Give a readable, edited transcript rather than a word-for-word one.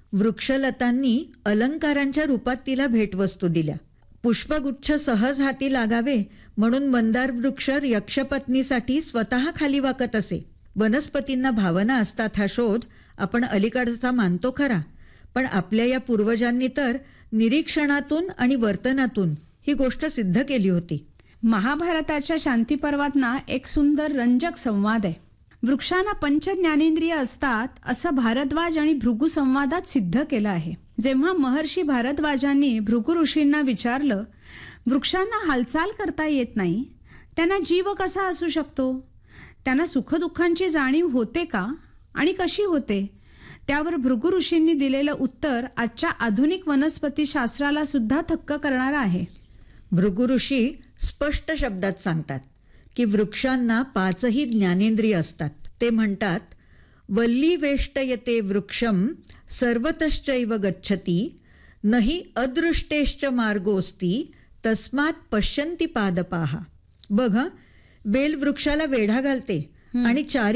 वृक्षलतांनी अलंकारांच्या रूपात तिला भेटवस्तू दिल्या. पुष्पगुच्छ सहज हाती लागावे म्हणून मंदार वृक्ष यक्षपत्नीसाठी स्वतः खाली वाकत असे. वनस्पतींना भावना असतात हा शोध आपण अलीकडचा मानतो खरा, पण आपल्या या पूर्वजांनी तर निरीक्षणातून आणि वर्तनातून ही गोष्ट सिद्ध केली होती. महाभारताच्या शांती पर्वात ना एक सुंदर रंजक संवाद आहे. वृक्षांना पंच ज्ञानेंद्रिय असतात असं भारद्वाज आणि भृगु संवादात सिद्ध केलं आहे. जेव्हा महर्षी भारद्वाजांनी भृगु ऋषींना विचारलं, वृक्षांना हालचाल करता येत नाही, त्यांना जीव कसा असू शकतो, त्यांना सुखदुःखांची जाणीव होते का आणि कशी होते, त्यावर भृगु ऋषींनी दिलेलं उत्तर आजच्या आधुनिक वनस्पती शास्त्राला सुद्धा थक्क करणारं आहे. भृगु ऋषी स्पष्ट शब्दात सांगतात की वृक्षांना 5ही ज्ञानेंद्रिय असतात. ते म्हणतात, वल्ली वेष्टयते वृक्षम सर्वतश्चैव गच्छति नहि अदृष्टेश्च मार्गोस्ति तस्मात् पश्यन्ति पादपाः. बघ, बेल वृक्षाला वेढा घालते आणि चारी